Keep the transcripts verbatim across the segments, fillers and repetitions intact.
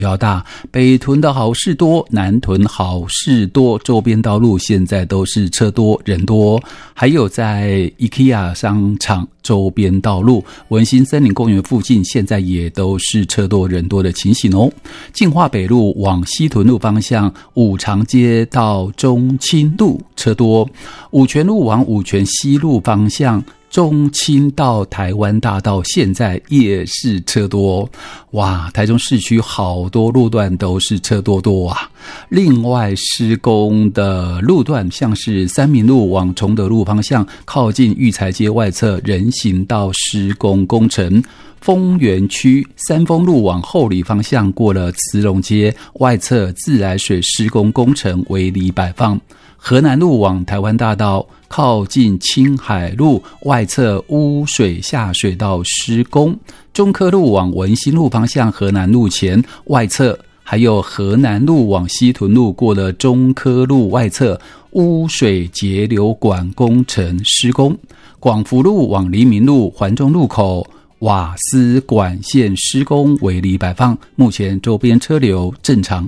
比较大，北屯的好事多，南屯好事多周边道路现在都是车多人多，还有在 IKEA 商场周边道路，文心森林公园附近现在也都是车多人多的情形哦。进化北路往西屯路方向，五常街到中清路车多，五权路往五权西路方向，中清到台湾大道现在也是车多，哇，台中市区好多路段都是车多多啊。另外施工的路段像是三民路往崇德路方向，靠近育才街外侧人行道施工工程，丰原区三丰路往后里方向过了慈龙街外侧自来水施工工程围篱摆放，河南路往台湾大道靠近青海路外侧污水下水道施工，中科路往文心路方向河南路前外侧，还有河南路往西屯路过了中科路外侧污水截流管工程施工，广福路往黎明路环中路口瓦斯管线施工围篱摆放，目前周边车流正常。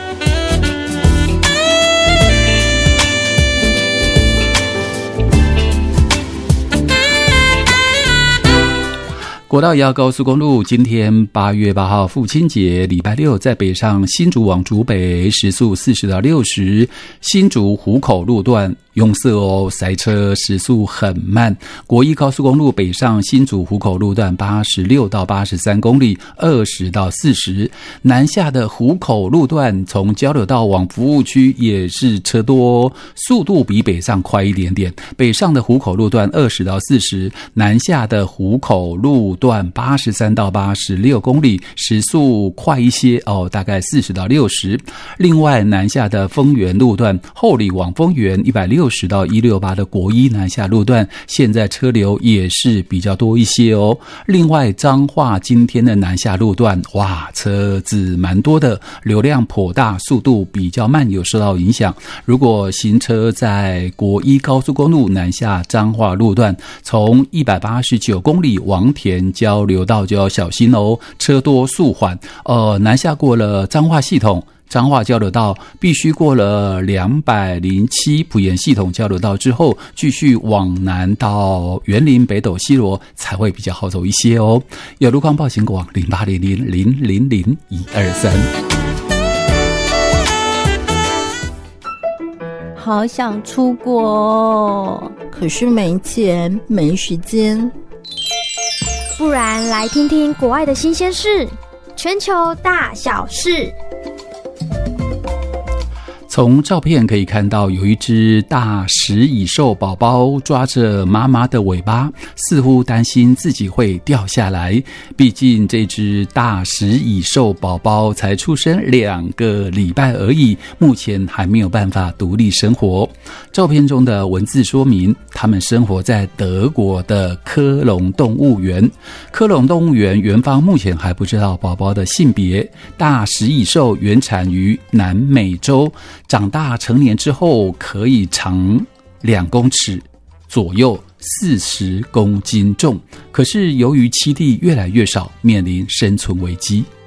国道一号高速公路今天八月八号父亲节礼拜六，在北上新竹往竹北时速四十到六十，新竹湖口路段拥塞哦，塞车时速很慢。国一高速公路北上新竹湖口路段八十六到八十三公里，二十到四十。南下的湖口路段从交流道往服务区也是车多哦，速度比北上快一点点。北上的湖口路段二十到四十，南下的湖口路段八十三到八十六公里，时速快一些哦，大概四十到六十。另外南下的丰原路段后里往丰原一百六十到一百六十八的国一南下路段，现在车流也是比较多一些哦。另外彰化今天的南下路段，哇，车子蛮多的，流量颇大，速度比较慢，有受到影响。如果行车在国一高速公路南下彰化路段，从一百八十九公里王田交流道就要小心哦，车多速缓。呃，南下过了彰化系统彰化交流道，必须过了两百零七埔盐系统交流道之后，继续往南到园林北斗西螺才会比较好走一些哦。有路况报请网零八零零零零零一二三。 好想出国哦，可是没钱没时间。 不然来听听国外的新鲜事，全球大小事。 从照片可以看到，有一只大食蚁兽宝宝抓着妈妈的尾巴，似乎担心自己会掉下来。毕竟这只大食蚁兽宝宝才出生两个礼拜而已，目前还没有办法独立生活。照片中的文字说明，他们生活在德国的科隆动物园。科隆动物园园方目前还不知道宝宝的性别。大食蚁兽原产于南美洲，长大成年之后可以长两公尺左右，四十公斤重。可是由于栖地越来越少，面临生存危机。